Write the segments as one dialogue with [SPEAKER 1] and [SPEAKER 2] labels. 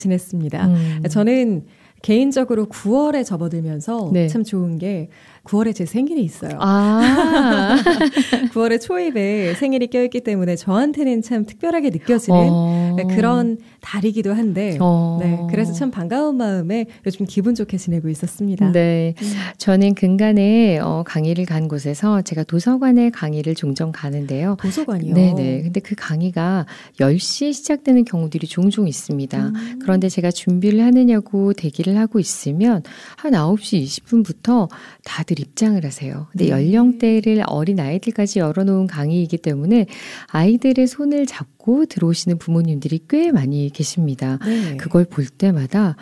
[SPEAKER 1] 지냈습니다. 저는 개인적으로 9월에 접어들면서
[SPEAKER 2] 네.
[SPEAKER 1] 참 좋은 게 9월에 제 생일이 있어요. 9월에 초입에 생일이 껴있기 때문에 저한테는 참 특별하게 느껴지는 그런 달이기도 한데 네, 그래서 참 반가운 마음에 요즘 기분 좋게 지내고 있었습니다.
[SPEAKER 2] 네, 저는 근간에 강의를 간 곳에서 제가 도서관에 강의를 종종 가는데요.
[SPEAKER 1] 도서관이요?
[SPEAKER 2] 네네. 근데 그 강의가 10시에 시작되는 경우들이 종종 있습니다. 그런데 제가 준비를 하느냐고 대기를 하고 있으면 한 9시 20분부터 다들 입장을 하세요. 근데 연령대를 어린 아이들까지 열어놓은 강의이기 때문에 아이들의 손을 잡고 들어오시는 부모님들이 꽤 많이 계십니다.
[SPEAKER 1] 네.
[SPEAKER 2] 그걸 볼 때마다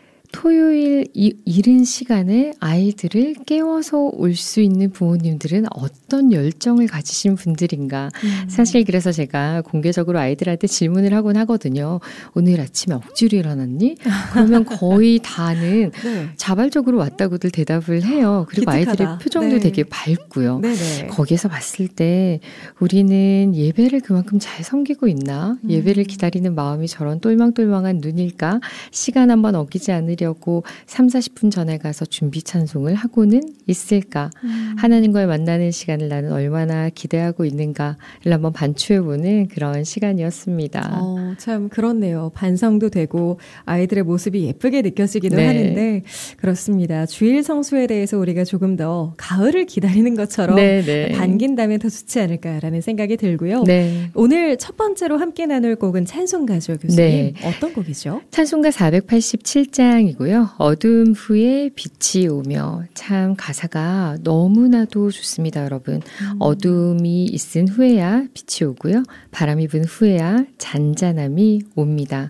[SPEAKER 2] 토요일 이른 시간에 아이들을 깨워서 올 수 있는 부모님들은 어떤 열정을 가지신 분들인가. 사실 그래서 제가 공개적으로 아이들한테 질문을 하곤 하거든요. 오늘 아침에 억지로 일어났니? 그러면 거의 다는
[SPEAKER 1] 네.
[SPEAKER 2] 자발적으로 왔다고들 대답을 해요. 그리고
[SPEAKER 1] 기특하다.
[SPEAKER 2] 아이들의 표정도
[SPEAKER 1] 네.
[SPEAKER 2] 되게 밝고요.
[SPEAKER 1] 네네.
[SPEAKER 2] 거기에서 봤을 때 우리는 예배를 그만큼 잘 섬기고 있나? 예배를 기다리는 마음이 저런 똘망똘망한 눈일까? 시간 한번 어기지 않으려고 3, 40분 전에 가서 준비 찬송을 하고는 있을까? 하나님과의 만나는 시간을 나는 얼마나 기대하고 있는가를 한번 반추해보는 그런 시간이었습니다.
[SPEAKER 1] 참 그렇네요. 반성도 되고 아이들의 모습이 예쁘게 느껴지기도
[SPEAKER 2] 네.
[SPEAKER 1] 하는데 그렇습니다. 주일 성수에 대해서 우리가 조금 더 가을을 기다리는 것처럼 반긴다면 더 좋지 않을까라는 생각이 들고요.
[SPEAKER 2] 네.
[SPEAKER 1] 오늘 첫 번째로 함께 나눌 곡은 찬송가죠, 교수님.
[SPEAKER 2] 네.
[SPEAKER 1] 어떤 곡이죠?
[SPEAKER 2] 찬송가 487장이고요. 어둠 후에 빛이 오며 참 가사가 너무나도 좋습니다, 여러분. 어둠이 있은 후에야 빛이 오고요. 바람이 분 후에야 잔잔함이 옵니다.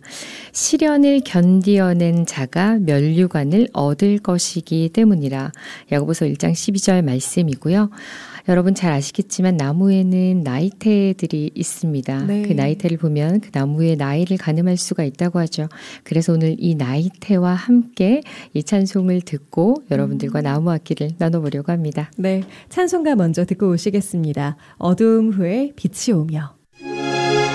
[SPEAKER 2] 시련을 견디어낸 자가 면류관을 얻을 것이기 때문이라. 야고보서 1장 12절 말씀이고요. 여러분 잘 아시겠지만 나무에는 나이테들이 있습니다.
[SPEAKER 1] 네.
[SPEAKER 2] 그 나이테를 보면 그 나무의 나이를 가늠할 수가 있다고 하죠. 그래서 오늘 이 나이테와 함께 이 찬송을 듣고 여러분들과 나무 악기를 나눠보려고 합니다.
[SPEAKER 1] 네, 찬송가 먼저 듣고 오시겠습니다. 어두움 후에 빛이 오며.